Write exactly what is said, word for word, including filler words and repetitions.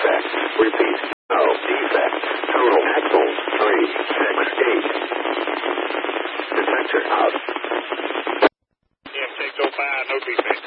defect. Repeat, no defect. Total axle three six eight. Detector out. Yeah, six oh five, no defect.